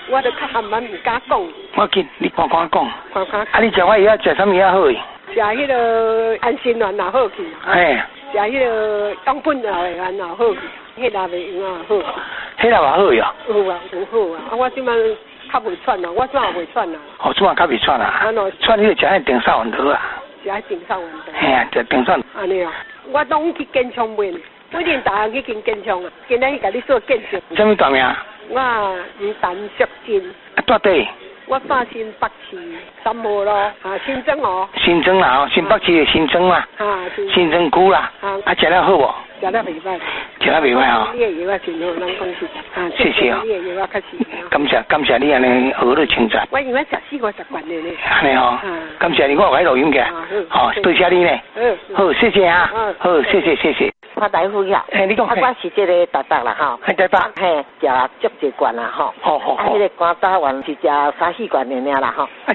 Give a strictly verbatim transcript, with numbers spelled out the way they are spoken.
我都较含慢唔敢讲。 我紧，你看看讲。 看看。 啊，你食我药食啥物啊好诶？ 食迄个安心丸也好去。 嘿。 食迄个养本药的丸也好去，迄个袂用啊好。 迄个也好哟。 有啊，有好啊。啊，我即摆较袂喘啊，我怎也袂喘啊。 哦，怎啊较袂喘啊？喘你就食迄定少丸桃啊。食迄定少丸桃。 嘿啊，食定少。 安尼啊，我拢去健康问，每年逐项去见健康啊，今日去甲你做检查。 什么大名？ 我吴丹淑珍。 啊，住底？ 我住新北市三号咯，啊，新庄哦。 新庄啦，哦，新北市的新庄嘛。啊，新庄区啦。啊，啊，食了好无？ 食了袂歹。 食了袂歹哦。 你的药啊，真好，咱讲实在。啊， 谢谢哦。 你的药啊，较实。 感谢感谢你安尼学了称赞。 我因为食四五十罐的呢。 安尼吼。感谢你，我有喺录音嘅。好，多谢你呢。嗯。好，谢谢啊。嗯。好，谢谢谢谢。 潘大夫呀， 哎，你讲， 啊，我是这个达达啦吼， 系达达， 嘿，食足一罐啦吼， 好好好， 啊，迄个肝早丸是食三四罐的尔啦吼。